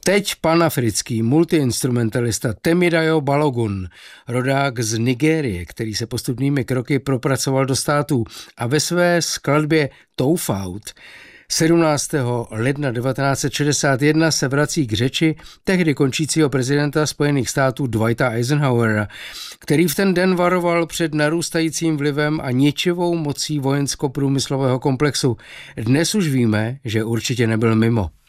Teď panafrický multiinstrumentalista Temidayo Balogun, rodák z Nigérie, který se postupnými kroky propracoval do států a ve své skladbě Toufout 17. ledna 1961 se vrací k řeči tehdy končícího prezidenta Spojených států Dwighta Eisenhowera, který v ten den varoval před narůstajícím vlivem a ničivou mocí vojensko-průmyslového komplexu. Dnes už víme, že určitě nebyl mimo.